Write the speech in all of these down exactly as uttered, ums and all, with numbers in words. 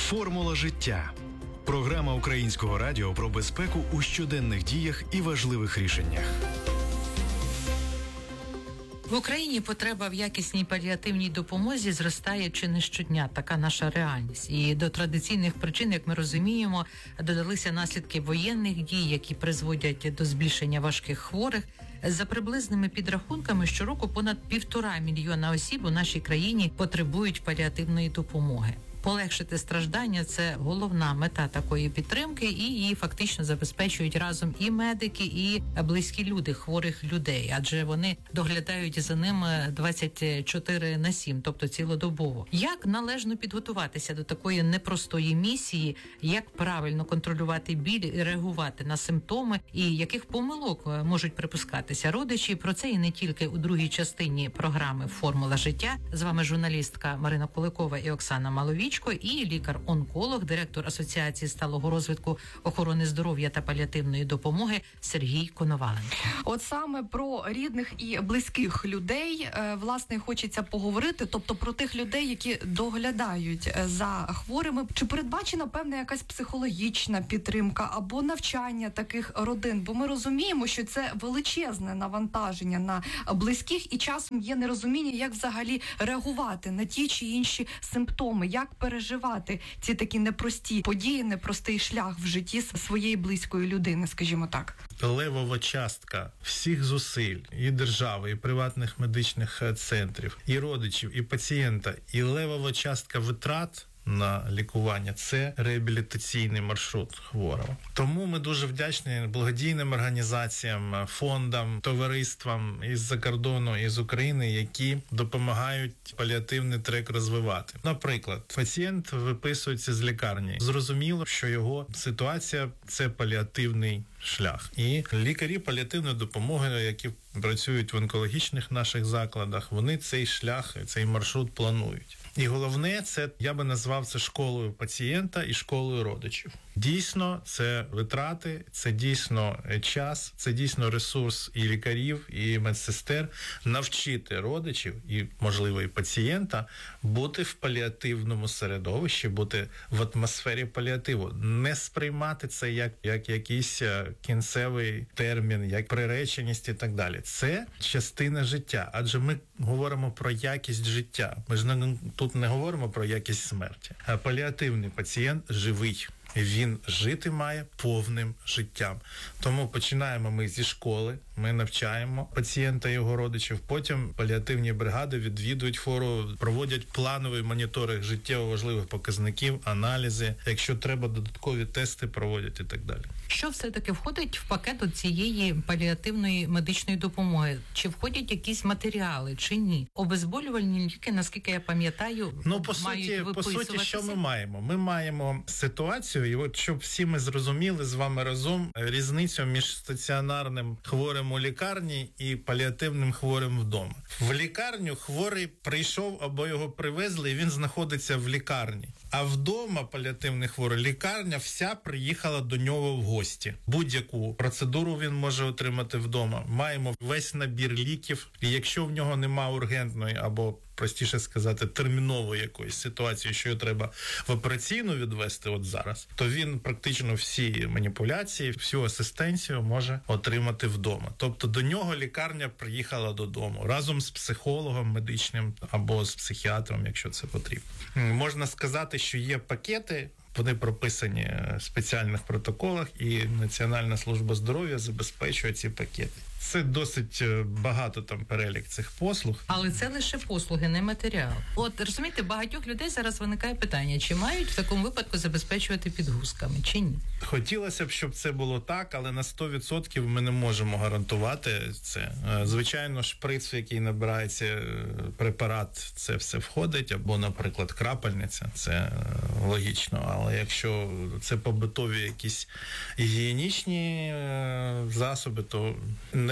Формула життя. Програма Українського радіо про безпеку у щоденних діях і важливих рішеннях. В Україні потреба в якісній паліативній допомозі зростає чи не щодня. Така наша реальність. І до традиційних причин, як ми розуміємо, додалися наслідки воєнних дій, які призводять до збільшення важких хворих. За приблизними підрахунками, щороку понад півтора мільйона осіб у нашій країні потребують паліативної допомоги. Полегшити страждання – це головна мета такої підтримки, і її фактично забезпечують разом і медики, і близькі люди хворих людей, адже вони доглядають за ними двадцять чотири на сім, тобто цілодобово. Як належно підготуватися до такої непростої місії, як правильно контролювати біль і реагувати на симптоми, і яких помилок можуть припускатися родичі? Про це і не тільки у другій частині програми «Формула життя». З вами журналістка Марина Куликова і Оксана Маловіч, і лікар-онколог, директор Асоціації сталого розвитку охорони здоров'я та паліативної допомоги Сергій Коноваленко. От саме про рідних і близьких людей, власне, хочеться поговорити, тобто про тих людей, які доглядають за хворими. Чи передбачена певна якась психологічна підтримка або навчання таких родин? Бо ми розуміємо, що це величезне навантаження на близьких, і часом є нерозуміння, як взагалі реагувати на ті чи інші симптоми, як переживати ці такі непрості події, непростий шлях в житті своєї близької людини, скажімо так. Левова частка всіх зусиль і держави, і приватних медичних центрів, і родичів, і пацієнта, і левова частка витрат на лікування – це реабілітаційний маршрут хворого. Тому ми дуже вдячні благодійним організаціям, фондам, товариствам із-за кордону, із України, які допомагають паліативний трек розвивати. Наприклад, пацієнт виписується з лікарні. Зрозуміло, що його ситуація – це паліативний шлях. І лікарі паліативної допомоги, які працюють в онкологічних наших закладах, вони цей шлях, цей маршрут планують. І головне, це, я би назвав це школою пацієнта і школою родичів. Дійсно, це витрати, це дійсно час, це дійсно ресурс і лікарів, і медсестер навчити родичів і, можливо, і пацієнта бути в паліативному середовищі, бути в атмосфері паліативу. Не сприймати це як, як якийсь кінцевий термін, як приреченість і так далі. Це частина життя, адже ми говоримо про якість життя. Ми ж не, тут не говоримо про якість смерті. А паліативний пацієнт живий. Він жити має повним життям. Тому починаємо ми зі школи, ми навчаємо пацієнта і його родичів, потім паліативні бригади відвідують хворого, проводять плановий моніторинг життєво важливих показників, аналізи, якщо треба, додаткові тести проводять і так далі. Що все-таки входить в пакет цієї паліативної медичної допомоги? Чи входять якісь матеріали, чи ні? Обезболювальні ліки, наскільки я пам'ятаю, ну, по суті, по суті, що ми маємо? Ми маємо ситуацію, і от щоб всі ми зрозуміли з вами разом різницю між стаціонарним хворим у лікарні і паліативним хворим вдома. В лікарню хворий прийшов або його привезли, і він знаходиться в лікарні. А вдома паліативний хворий, лікарня вся приїхала до нього в гості. Будь-яку процедуру він може отримати вдома. Маємо весь набір ліків, і якщо в нього нема ургентної або, простіше сказати, термінової якоїсь ситуації, що його треба в операційну відвести от зараз, то він практично всі маніпуляції, всю асистенцію може отримати вдома. Тобто до нього лікарня приїхала додому разом з психологом медичним або з психіатром, якщо це потрібно. Можна сказати, що є пакети, вони прописані в спеціальних протоколах, і Національна служба здоров'я забезпечує ці пакети. Це досить багато там перелік цих послуг. Але це лише послуги, не матеріал. От, розумієте, багатьох людей зараз виникає питання, чи мають в такому випадку забезпечувати підгузками, чи ні? Хотілося б, щоб це було так, але на сто відсотків ми не можемо гарантувати це. Звичайно, шприц, в який набирається препарат, це все входить, або, наприклад, крапельниця, це логічно, але якщо це побутові якісь гігієнічні засоби, то не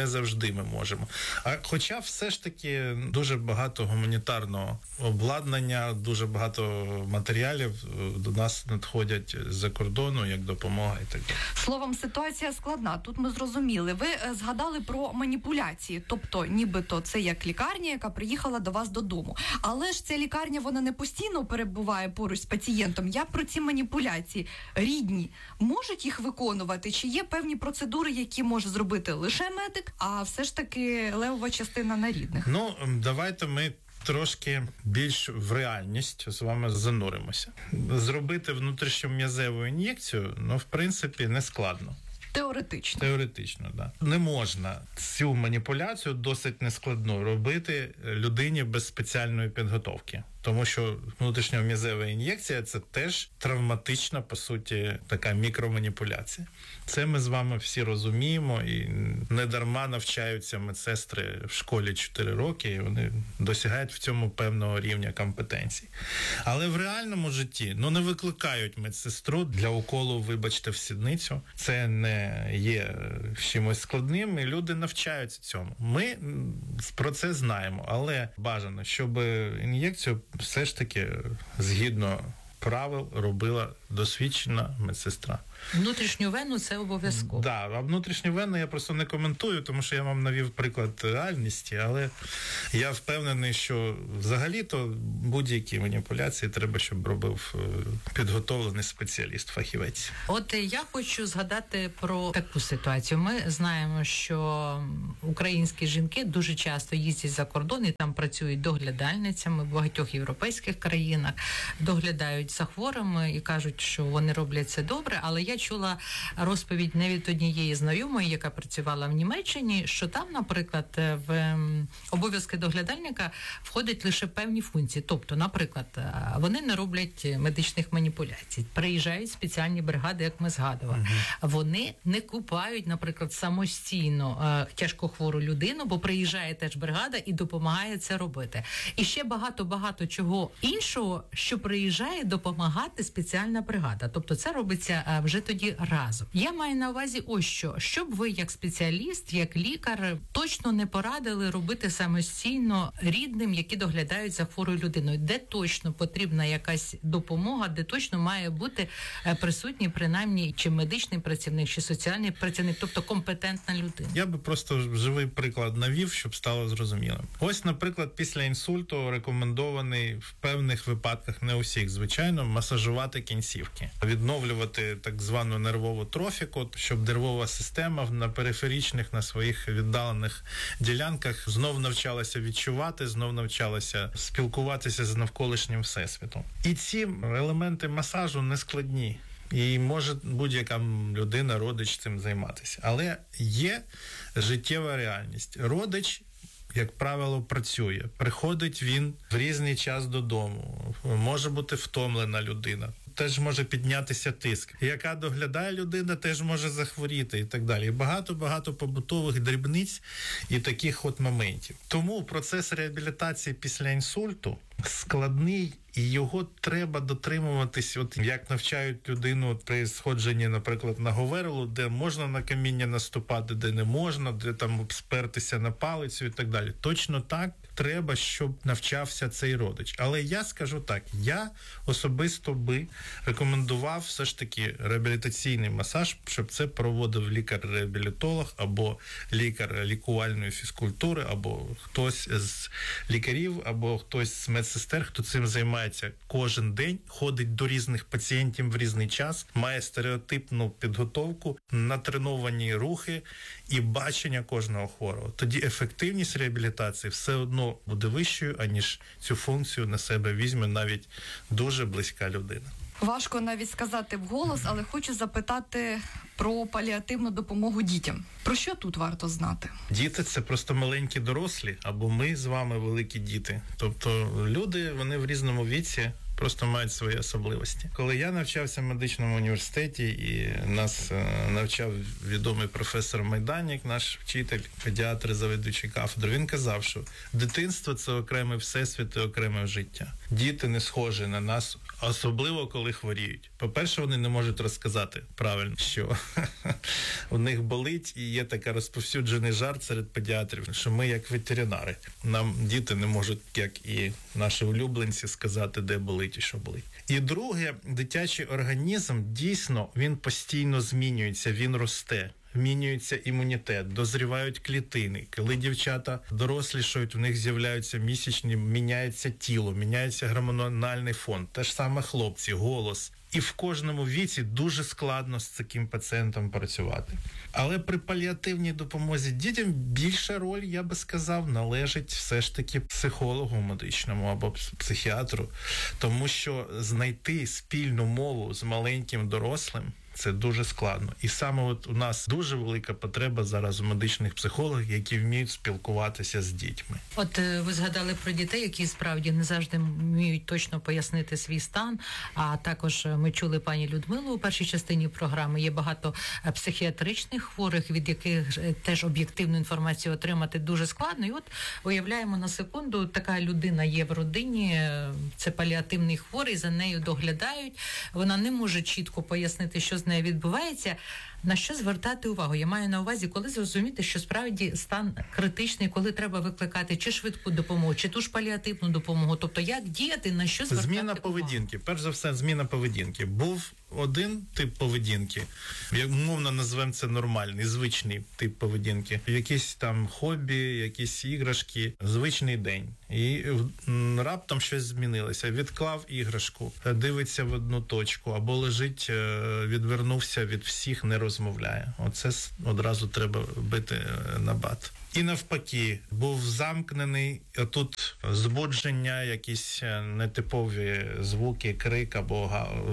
не завжди ми можемо. А хоча все ж таки дуже багато гуманітарного обладнання, дуже багато матеріалів до нас надходять з-за кордону, як допомога і так далі. Словом, ситуація складна. Тут ми зрозуміли. Ви е, згадали про маніпуляції. Тобто, нібито це як лікарня, яка приїхала до вас додому. Але ж ця лікарня, вона не постійно перебуває поруч з пацієнтом. Я про ці маніпуляції. Рідні можуть їх виконувати? Чи є певні процедури, які може зробити лише медик, а все ж таки левова частина на рідних? Ну, давайте ми трошки більш в реальність з вами зануримося. Зробити внутрішньом'язеву ін'єкцію, ну, в принципі, не складно. Теоретично. Теоретично, да. Не можна цю маніпуляцію досить нескладно робити людині без спеціальної підготовки. Тому що внутрішньом'язева ін'єкція – це теж травматична, по суті, така мікроманіпуляція. Це ми з вами всі розуміємо, і недарма навчаються медсестри в школі чотири роки, і вони досягають в цьому певного рівня компетенції. Але в реальному житті, ну, не викликають медсестру для уколу, вибачте, в сідницю. Це не є чимось складним, і люди навчаються цьому. Ми про це знаємо, але бажано, щоб ін'єкцію все ж таки згідно правил робила досвідчена медсестра. Внутрішню вену це обов'язково. Да, а внутрішню вену я просто не коментую, тому що я вам навів приклад реальності, але я впевнений, що взагалі-то будь-які маніпуляції треба, щоб робив підготовлений спеціаліст, фахівець. От я хочу згадати про таку ситуацію. Ми знаємо, що українські жінки дуже часто їздять за кордон і там працюють доглядальницями в багатьох європейських країнах, доглядають за хворими і кажуть, що вони роблять це добре, але я чула розповідь не від однієї знайомої, яка працювала в Німеччині, що там, наприклад, в обов'язки доглядальника входять лише певні функції. Тобто, наприклад, вони не роблять медичних маніпуляцій. Приїжджають спеціальні бригади, як ми згадували. Uh-huh. Вони не купають, наприклад, самостійно тяжкохвору людину, бо приїжджає теж бригада і допомагає це робити. І ще багато-багато чого іншого, що приїжджає допомагати спеціальна бригада. Тобто це робиться вже тоді разом. Я маю на увазі ось що. Щоб ви як спеціаліст, як лікар, точно не порадили робити самостійно рідним, які доглядають за хворою людиною. Де точно потрібна якась допомога, де точно має бути присутній принаймні чи медичний працівник, чи соціальний працівник, тобто компетентна людина. Я би просто живий приклад навів, щоб стало зрозумілим. Ось, наприклад, після інсульту рекомендований в певних випадках, не усіх, звичайно, масажувати кінцівки, відновлювати так звану нервову трофіку, щоб нервова система на периферічних, на своїх віддалених ділянках знов навчалася відчувати, знов навчалася спілкуватися з навколишнім всесвітом. І ці елементи масажу не складні. І може будь-яка людина, родич цим займатися. Але є життєва реальність. Родич, як правило, працює. Приходить він в різний час додому. Може бути втомлена людина. Теж може піднятися тиск. Яка доглядає людина, теж може захворіти і так далі. І багато-багато побутових дрібниць і таких от моментів. Тому процес реабілітації після інсульту складний, і його треба дотримуватись, от як навчають людину от при сходженні, наприклад, на говерлу, де можна на каміння наступати, де не можна, де там спертися на палицю і так далі. Точно так треба, щоб навчався цей родич. Але я скажу так, я особисто би рекомендував все ж таки реабілітаційний масаж, щоб це проводив лікар-реабілітолог або лікар лікувальної фізкультури, або хтось з лікарів, або хтось з медсестер, хто цим займається кожен день, ходить до різних пацієнтів в різний час, має стереотипну підготовку, натреновані рухи і бачення кожного хворого. Тоді ефективність реабілітації все одно буде вищою, аніж цю функцію на себе візьме навіть дуже близька людина. Важко навіть сказати вголос, але хочу запитати про паліативну допомогу дітям. Про що тут варто знати? Діти – це просто маленькі дорослі, або ми з вами великі діти. Тобто люди, вони в різному віці просто мають свої особливості. Коли я навчався в медичному університеті і нас е, навчав відомий професор Майданік, наш вчитель, педіатр, завідуючий кафедри, він казав, що дитинство – це окремий всесвіт і окреме життя. Діти не схожі на нас, особливо коли хворіють. По-перше, вони не можуть розказати правильно, що у них болить, і є такий розповсюджений жарт серед педіатрів, що ми як ветеринари. Нам діти не можуть, як і наші улюбленці, сказати, де болить і що болить. І друге, дитячий організм, дійсно, він постійно змінюється, він росте. Змінюється імунітет, дозрівають клітини. Коли дівчата дорослішають, в них з'являються місячні, міняється тіло, міняється гормональний фон. Те ж саме хлопці, голос. І в кожному віці дуже складно з таким пацієнтом працювати. Але при паліативній допомозі дітям більша роль, я би сказав, належить все ж таки психологу медичному або психіатру, тому що знайти спільну мову з маленьким дорослим – це дуже складно. І саме от у нас дуже велика потреба зараз у медичних психологів, які вміють спілкуватися з дітьми. От ви згадали про дітей, які справді не завжди вміють точно пояснити свій стан. А також ми чули пані Людмилу у першій частині програми. Є багато психіатричних хворих, від яких теж об'єктивну інформацію отримати дуже складно. І от уявляємо на секунду, така людина є в родині, це паліативний хворий, за нею доглядають. Вона не може чітко пояснити, що з нею відбувається. На що звертати увагу? Я маю на увазі, коли зрозуміти, що справді стан критичний, коли треба викликати чи швидку допомогу, чи ту ж паліативну допомогу. Тобто, як діяти, на що звертати Зміна увагу? поведінки. Перш за все, зміна поведінки. Був один тип поведінки, як мовно назвемо це нормальний, звичний тип поведінки. Якісь там хобі, якісь іграшки, звичний день. І м, раптом щось змінилося. Відклав іграшку, дивиться в одну точку, або лежить, відвернувся від всіх, не розмовляє. Оце одразу треба бити на бат. І навпаки, був замкнений, а тут збудження, якісь нетипові звуки, крик або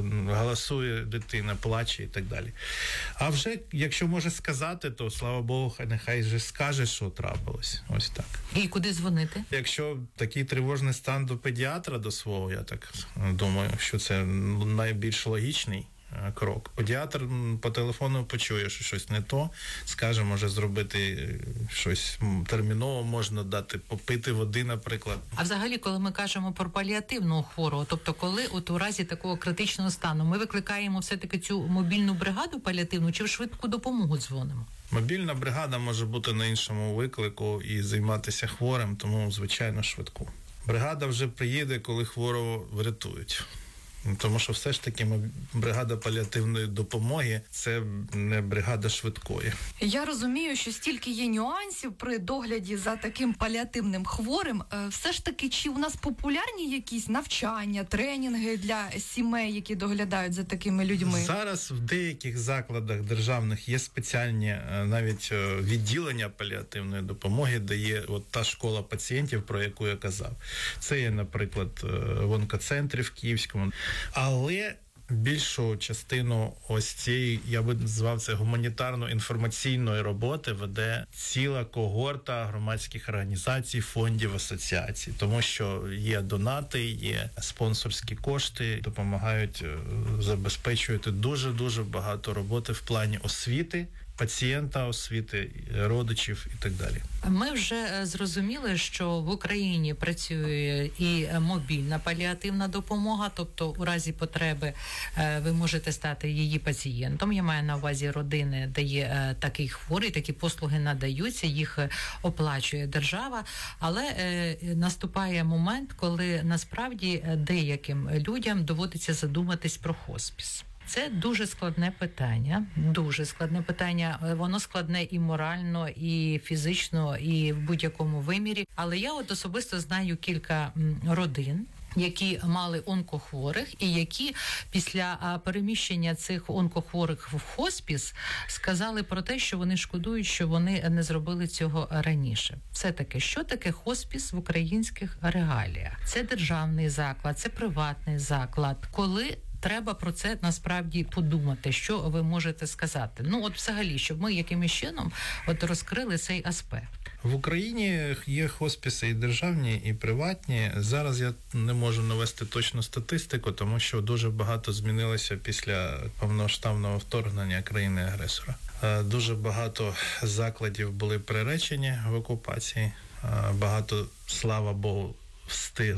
галасує дитина, плаче і так далі. А вже, якщо може сказати, то, слава Богу, нехай же скаже, що трапилось. Ось так. І куди дзвонити? Якщо такий тривожний стан до педіатра, до свого, я так думаю, що це найбільш логічний крок. Педіатр по телефону почує, що щось не то, скаже, може зробити щось терміново, можна дати попити води, наприклад. А взагалі, коли ми кажемо про паліативну хворого, тобто коли от у разі такого критичного стану ми викликаємо все-таки цю мобільну бригаду паліативну чи в швидку допомогу дзвонимо? Мобільна бригада може бути на іншому виклику і займатися хворим, тому, звичайно, швидку. Бригада вже приїде, коли хворого врятують. Тому що все ж таки бригада паліативної допомоги – це не бригада швидкої. Я розумію, що стільки є нюансів при догляді за таким паліативним хворим. Все ж таки, чи у нас популярні якісь навчання, тренінги для сімей, які доглядають за такими людьми? Зараз в деяких закладах державних є спеціальні навіть відділення паліативної допомоги, де є от та школа пацієнтів, про яку я казав. Це є, наприклад, в онкоцентрі в Київському. Але більшу частину ось цієї, я би назвав це гуманітарно-інформаційної роботи, веде ціла когорта громадських організацій, фондів, асоціацій. Тому що є донати, є спонсорські кошти, допомагають забезпечувати дуже-дуже багато роботи в плані освіти пацієнта, освіти, родичів і так далі. Ми вже зрозуміли, що в Україні працює і мобільна паліативна допомога, тобто у разі потреби ви можете стати її пацієнтом. Я маю на увазі родини, де є такий хворий, такі послуги надаються, їх оплачує держава, але наступає момент, коли насправді деяким людям доводиться задуматись про хоспіс. Це дуже складне питання, дуже складне питання. Воно складне і морально, і фізично, і в будь-якому вимірі. Але я от особисто знаю кілька родин, які мали онкохворих і які після переміщення цих онкохворих в хоспіс сказали про те, що вони шкодують, що вони не зробили цього раніше. Все-таки, що таке хоспіс в українських реаліях? Це державний заклад, це приватний заклад. Коли треба про це насправді подумати, що ви можете сказати. Ну, от взагалі, щоб ми якимось чином от розкрили цей аспект. В Україні є хоспіси і державні, і приватні. Зараз я не можу навести точну статистику, тому що дуже багато змінилося після повномасштабного вторгнення країни-агресора. Дуже багато закладів були приречені в окупації. Багато, слава Богу, встигли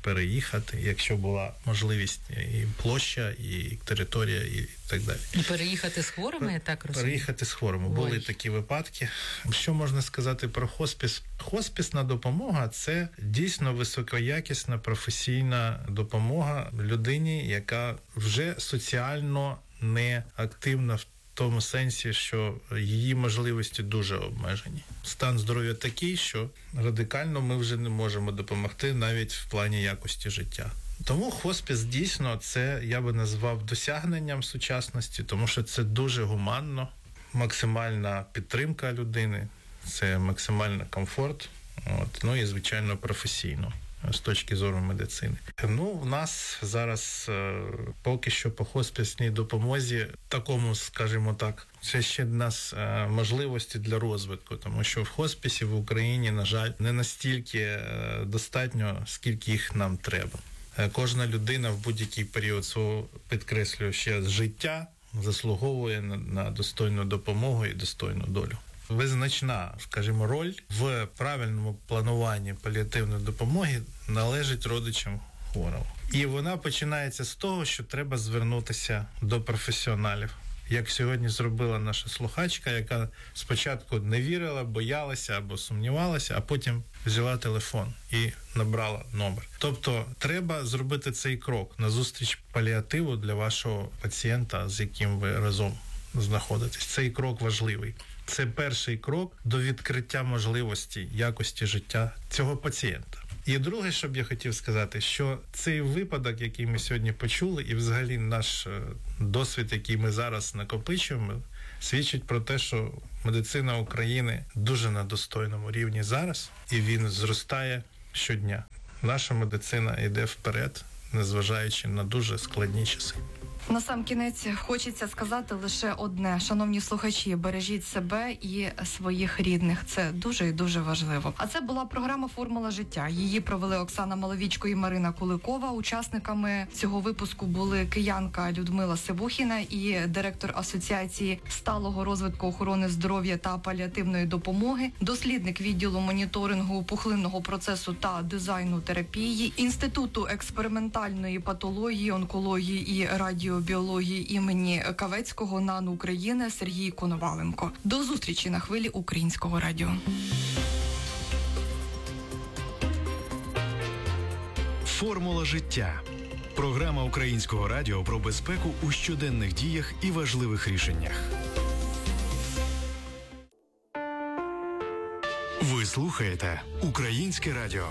переїхати, якщо була можливість, і площа, і територія, і так далі. І переїхати з хворими, я так розумію? Переїхати з хворими. Ой. Були такі випадки. Що можна сказати про хоспіс? Хоспісна допомога – це дійсно високоякісна професійна допомога людині, яка вже соціально не активна в тому сенсі, що її можливості дуже обмежені. Стан здоров'я такий, що радикально ми вже не можемо допомогти навіть в плані якості життя. Тому хоспіс дійсно це, я би назвав, досягненням сучасності, тому що це дуже гуманно, максимальна підтримка людини, це максимальний комфорт, от, ну і, звичайно, професійно з точки зору медицини. Ну, у нас зараз е, поки що по хоспісній допомозі, такому, скажімо так, це ще в нас е, можливості для розвитку, тому що в хоспісі в Україні, на жаль, не настільки е, достатньо, скільки їх нам треба. Е, кожна людина в будь-який період свого, підкреслюю ще, життя заслуговує на, на достойну допомогу і достойну долю. Визначна, скажімо, роль в правильному плануванні паліативної допомоги належить родичам хворого. І вона починається з того, що треба звернутися до професіоналів. Як сьогодні зробила наша слухачка, яка спочатку не вірила, боялася або сумнівалася, а потім взяла телефон і набрала номер. Тобто треба зробити цей крок назустріч паліативу для вашого пацієнта, з яким ви разом знаходитесь. Цей крок важливий. Це перший крок до відкриття можливості якості життя цього пацієнта. І друге, що б я хотів сказати, що цей випадок, який ми сьогодні почули, і взагалі наш досвід, який ми зараз накопичуємо, свідчить про те, що медицина України дуже на достойному рівні зараз, і він зростає щодня. Наша медицина йде вперед, незважаючи на дуже складні часи. На сам кінець хочеться сказати лише одне. Шановні слухачі, бережіть себе і своїх рідних. Це дуже і дуже важливо. А це була програма «Формула життя». Її провели Оксана Маловічко і Марина Куликова. Учасниками цього випуску були киянка Людмила Сивухіна і директор Асоціації сталого розвитку охорони здоров'я та паліативної допомоги, дослідник відділу моніторингу пухлинного процесу та дизайну терапії, Інституту експериментальної патології, онкології і радіо біології імені Кавецького НАН України Сергій Коноваленко. До зустрічі на хвилі Українського радіо. Формула життя. Програма Українського радіо про безпеку у щоденних діях і важливих рішеннях. Ви слухаєте Українське радіо.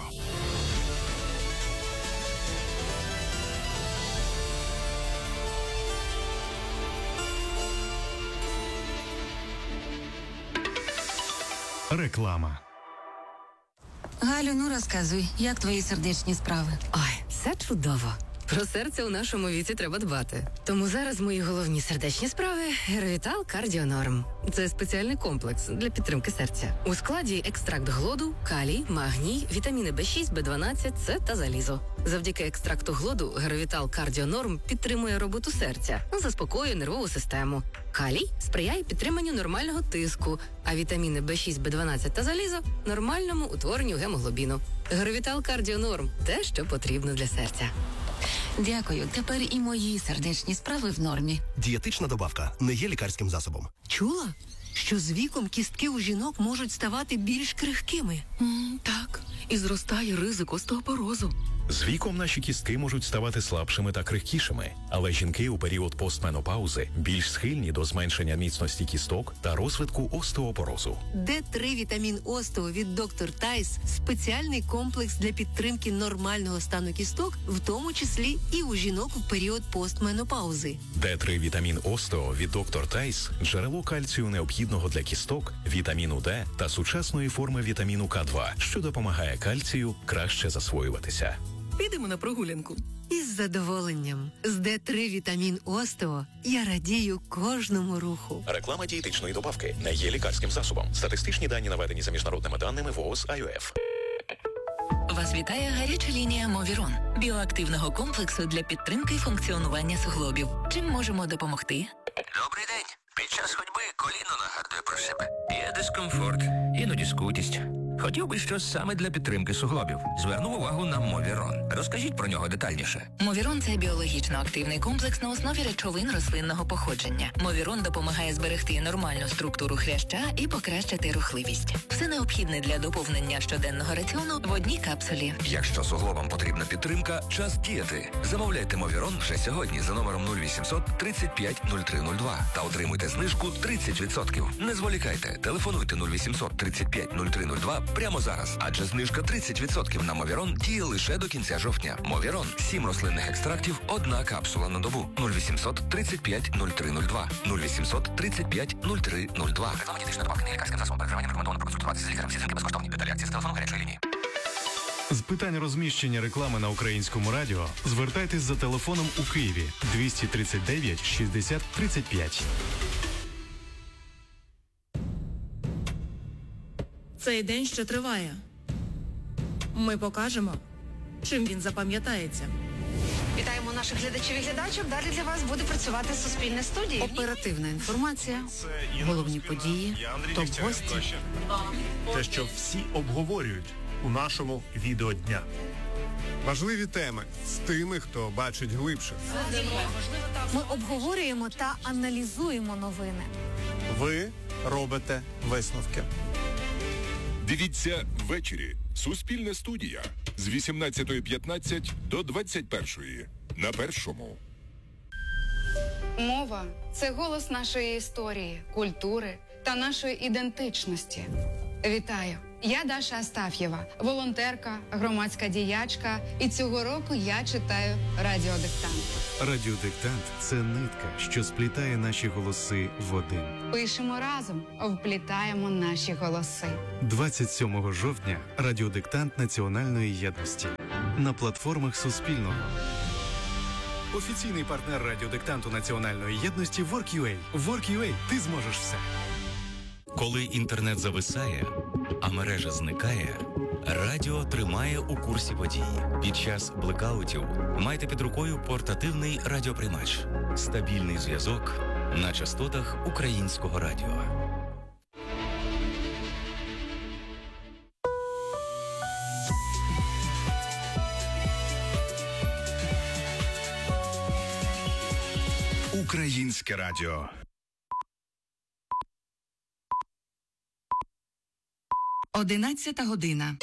Реклама. Галю, ну розказуй, як твої сердечні справи? Ой, все чудово. Про серце у нашому віці треба дбати. Тому зараз мої головні сердечні справи – Геровітал Кардіонорм. Це спеціальний комплекс для підтримки серця. У складі екстракт глоду, калій, магній, вітаміни Б шість, Б дванадцять, С та залізо. Завдяки екстракту глоду Геровітал Кардіонорм підтримує роботу серця, заспокоює нервову систему. Калій сприяє підтриманню нормального тиску, а вітаміни Б шість, Б дванадцять та залізо – нормальному утворенню гемоглобіну. Геровітал Кардіонорм – те, що потрібно для серця. Дякую. Тепер і мої сердечні справи в нормі. Дієтична добавка не є лікарським засобом. Чула, що з віком кістки у жінок можуть ставати більш крихкими? М, так, і зростає ризик остеопорозу. З віком наші кістки можуть ставати слабшими та крихкішими, але жінки у період постменопаузи більш схильні до зменшення міцності кісток та розвитку остеопорозу. Д три вітамін остео від доктор Тайс – спеціальний комплекс для підтримки нормального стану кісток, в тому числі і у жінок в період постменопаузи. Д три вітамін остео від доктор Тайс – джерело кальцію необхідного для кісток, вітаміну Д та сучасної форми вітаміну К два, що допомагає кальцію краще засвоюватися. Підемо на прогулянку. Із задоволенням. З Д три вітамін остео я радію кожному руху. Реклама дієтичної добавки не є лікарським засобом. Статистичні дані наведені за міжнародними даними ВООЗ АЙОФ. Вас вітає гаряча лінія Мовірон – біоактивного комплексу для підтримки функціонування суглобів. Чим можемо допомогти? Добрий день. Під час ходьби коліно нагадує про себе. Є дискомфорт, іноді скутість. Хотів би щось саме для підтримки суглобів. Звернув увагу на Мовірон. Розкажіть про нього детальніше. Мовірон – це біологічно активний комплекс на основі речовин рослинного походження. Мовірон допомагає зберегти нормальну структуру хряща і покращити рухливість. Все необхідне для доповнення щоденного раціону в одній капсулі. Якщо суглобам потрібна підтримка, час діяти. Замовляйте Мовірон вже сьогодні за номером нуль вісімсот тридцять п'ять нуль три нуль два та отримуйте знижку тридцять відсотків. Не зволікайте. Телефонуйте нуль вісімсот тридцять п'ять нуль три нуль два прямо зараз, адже знижка тридцять відсотків на Мовірон діє лише до кінця жовтня. Мовірон – сім рослинних екстрактів, одна капсула на добу. нуль вісімсот тридцять п'ять нуль три нуль два. нуль вісімсот тридцять п'ять нуль три нуль два. Реклама дієтична добавка не лікарським засобом. Перед рекомендовано проконсультуватися з лікарем. Всі дзвінки безкоштовні. Деталі акції з телефону гарячої лінії. З питань розміщення реклами на Українському радіо звертайтесь за телефоном у Києві двісті тридцять дев'ять шістдесят тридцять п'ять. Цей день ще триває. Ми покажемо, чим він запам'ятається. Вітаємо наших глядачів і глядачок. Далі для вас буде працювати Суспільне студія. Оперативна інформація, головні події, топ-гості. Те, що всі обговорюють у нашому відеодня. Важливі теми з тими, хто бачить глибше. Ми обговорюємо та аналізуємо новини. Ви робите висновки. Дивіться ввечері. Суспільна студія з вісімнадцятої п'ятнадцять до двадцять першої на Першому. Мова – це голос нашої історії, культури та нашої ідентичності. Вітаю! Я Даша Астаф'єва, волонтерка, громадська діячка, і цього року я читаю радіодиктант. Радіодиктант – це нитка, що сплітає наші голоси в один. Пишемо разом, вплітаємо наші голоси. двадцять сьомого жовтня – радіодиктант національної єдності. На платформах Суспільного. Офіційний партнер радіодиктанту національної єдності WorkUA. WorkUA – ти зможеш все. Коли інтернет зависає, а мережа зникає, радіо тримає у курсі подій. Під час блекаутів майте під рукою портативний радіоприймач. Стабільний зв'язок на частотах Українського радіо. Українське радіо. Одинадцята година.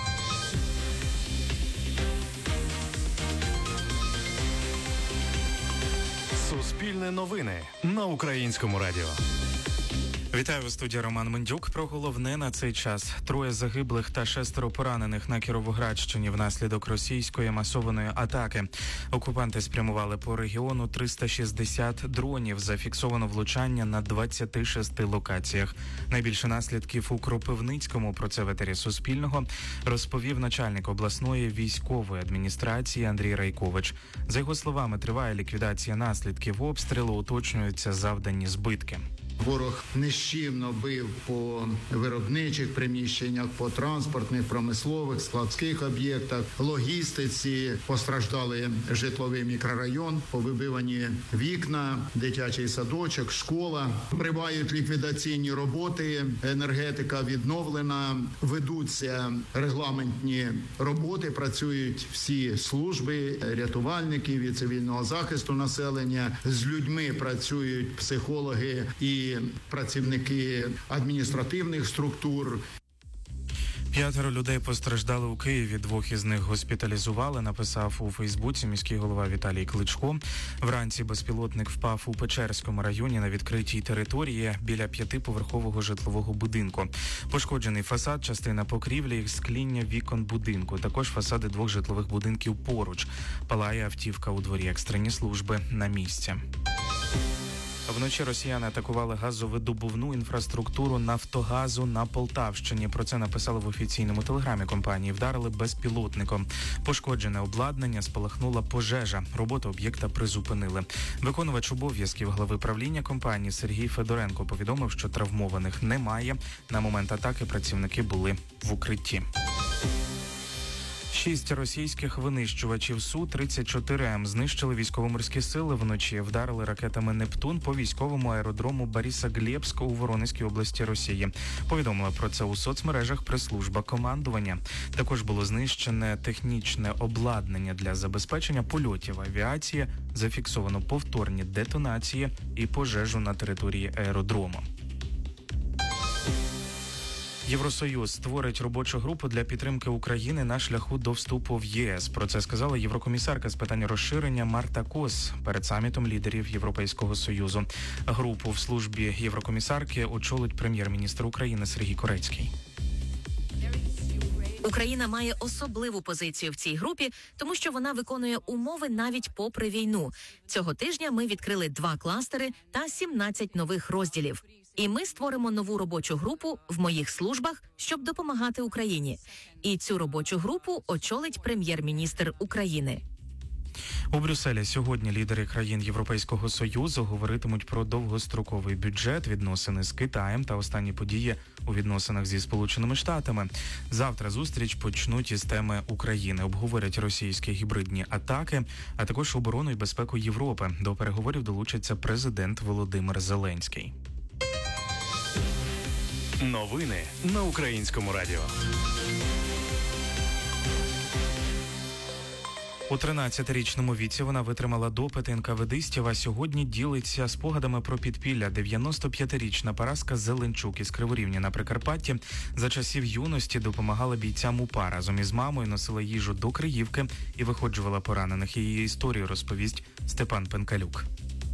Суспільне новини на Українському радіо. Вітаю, у студії Роман Мендюк. Про головне на цей час. Троє загиблих та шестеро поранених на Кіровоградщині внаслідок російської масованої атаки. Окупанти спрямували по регіону триста шістдесят дронів. Зафіксовано влучання на двадцяти шести локаціях. Найбільше наслідків у Кропивницькому. Про це в етері Суспільного розповів начальник обласної військової адміністрації Андрій Райкович. За його словами, триває ліквідація наслідків обстрілу, уточнюються завдані збитки. Ворог нищівно бив по виробничих приміщеннях, по транспортних, промислових, складських об'єктах, логістиці, постраждали житловий мікрорайон, повибивані вікна, дитячий садочок, школа. Тривають ліквідаційні роботи, енергетика відновлена, ведуться регламентні роботи, працюють всі служби, рятувальників і цивільного захисту населення. З людьми працюють психологи і працівники адміністративних структур. П'ятеро людей постраждали у Києві, двох із них госпіталізували, написав у Фейсбуці міський голова Віталій Кличко. Вранці безпілотник впав у Печерському районі на відкритій території біля п'ятиповерхового житлового будинку. Пошкоджений фасад, частина покрівлі, скління вікон будинку. Також фасади двох житлових будинків поруч. Палає автівка у дворі, екстрені служби на місці. Вночі росіяни атакували газовидобувну інфраструктуру Нафтогазу на Полтавщині. Про це написали в офіційному телеграмі компанії. Вдарили безпілотником. Пошкоджене обладнання, спалахнула пожежа. Роботу об'єкта призупинили. Виконувач обов'язків глави правління компанії Сергій Федоренко повідомив, що травмованих немає. На момент атаки працівники були в укритті. Шість російських винищувачів Су тридцять чотири М знищили військово-морські сили вночі. Вдарили ракетами «Нептун» по військовому аеродрому Борисоглебськ у Воронезькій області Росії. Повідомила про це у соцмережах прес-служба командування. Також було знищене технічне обладнання для забезпечення польотів авіації, зафіксовано повторні детонації і пожежу на території аеродрому. Євросоюз створить робочу групу для підтримки України на шляху до вступу в ЄС. Про це сказала єврокомісарка з питань розширення Марта Кос перед самітом лідерів Європейського Союзу. Групу в службі єврокомісарки очолить прем'єр-міністр України Сергій Корецький. Україна має особливу позицію в цій групі, тому що вона виконує умови навіть попри війну. Цього тижня ми відкрили два кластери та сімнадцять нових розділів. І ми створимо нову робочу групу в моїх службах, щоб допомагати Україні. І цю робочу групу очолить прем'єр-міністр України. У Брюсселі сьогодні лідери країн Європейського Союзу говоритимуть про довгостроковий бюджет, відносини з Китаєм та останні події у відносинах зі Сполученими Штатами. Завтра зустріч почнуть із теми України. Обговорять російські гібридні атаки, а також оборону і безпеку Європи. До переговорів долучиться президент Володимир Зеленський. Новини на Українському радіо. У тринадцятирічному віці вона витримала допит НКВДистів, а сьогодні ділиться спогадами про підпілля. дев'яностоп'ятирічна Параска Зеленчук із Криворівня на Прикарпатті за часів юності допомагала бійцям УПА. Разом із мамою носила їжу до Криївки і виходжувала поранених. Її історію розповість Степан Пенкалюк.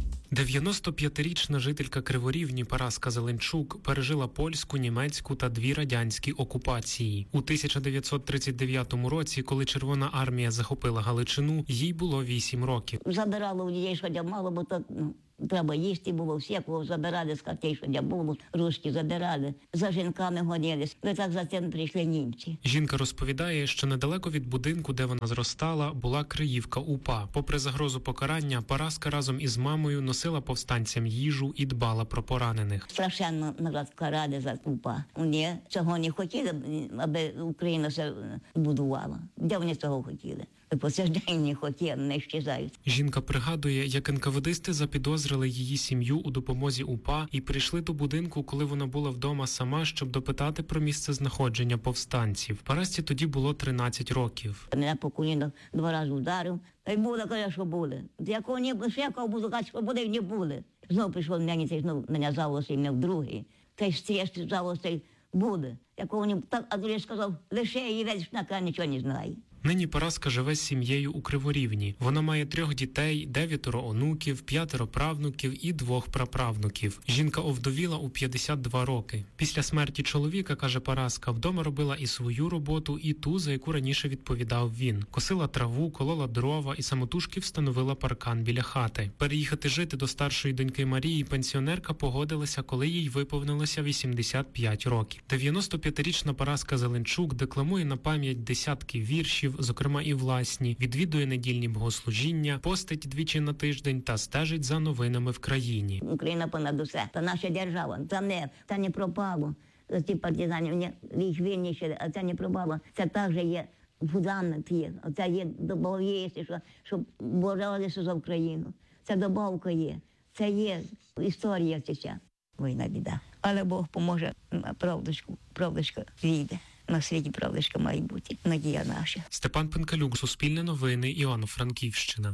дев'яностоп'ятирічна жителька Криворівні Параска Зеленчук пережила польську, німецьку та дві радянські окупації. У тисяча дев'ятсот тридцять дев'ятому році, коли Червона армія захопила Галичину, їй було вісім років. Забирали у дітей, що мало, бо то, ну, треба їсти було, всякого забирали з хатей, що було, ручки забирали, за жінками гонились. І так за цим прийшли німці. Жінка розповідає, що недалеко від будинку, де вона зростала, була Криївка УПА. Попри загрозу покарання, Параска разом із мамою носила повстанцям їжу і дбала про поранених. Страшенно народ карали за УПА. Вони цього не хотіли, аби Україна все будувала. Де вони цього хотіли? По цей день не хотіли, не щезають. Жінка пригадує, як НКВДисти запідозрили її сім'ю у допомозі УПА і прийшли до будинку, коли вона була вдома сама, щоб допитати про місце знаходження повстанців. Парасці тоді було тринадцять років. Мене по колінах два рази ударив, та й буде, каже, що буде. Якого не було, якого буду казати, що буде, не буде. Знову прийшов мені, цей знову мене заволося і мене вдруге. Та й стрес заволося буде. Якого не так, а другий сказав, лише її весь на нічого не знає. Нині Параска живе з сім'єю у Криворівні. Вона має трьох дітей, дев'ятеро онуків, п'ятеро правнуків і двох праправнуків. Жінка овдовіла у п'ятдесят два роки. Після смерті чоловіка, каже Параска, вдома робила і свою роботу, і ту, за яку раніше відповідав він. Косила траву, колола дрова і самотужки встановила паркан біля хати. Переїхати жити до старшої доньки Марії пенсіонерка погодилася, коли їй виповнилося вісімдесят п'ять років. дев'яностоп'ятирічна Параска Зеленчук декламує на пам'ять десятки віршів, зокрема і власні, відвідує недільні богослужіння, постить двічі на тиждень та стежить за новинами в країні. Україна понад усе, це наша держава, це не, це не пропало. Ці партизанів, їх винищили, а це не пропало. Це також є фундамент є, це є добавки, що, щоб боролися за Україну. Це добавка є, це є історія ця. Війна біда. Але Бог поможе, правдочку, правдочка війде. На світі правдочка має бути. Надія наша. Степан Пенкалюк, Суспільне новини, Івано-Франківщина.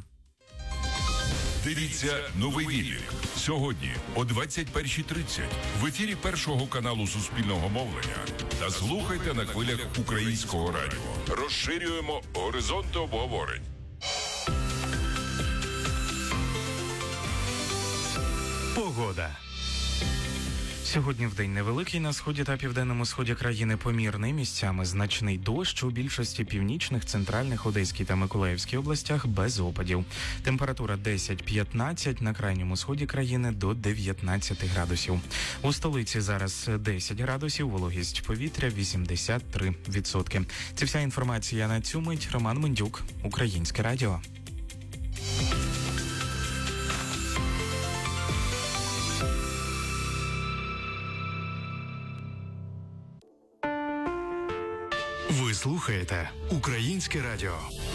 Дивіться «Новий вілік» сьогодні о двадцять першій тридцять в ефірі Першого каналу Суспільного мовлення та слухайте на хвилях Українського радіо. Розширюємо горизонти обговорень. Погода. Сьогодні вдень невеликий на сході та південному сході країни помірний, місцями значний дощ, у більшості північних, центральних, Одеській та Миколаївській областях без опадів. Температура десять-п'ятнадцять, на крайньому сході країни до дев'ятнадцять градусів. У столиці зараз десять градусів, вологість повітря вісімдесят три відсотки. Це вся інформація на цю мить. Роман Мендюк, Українське радіо. Ви слухаєте Українське радіо.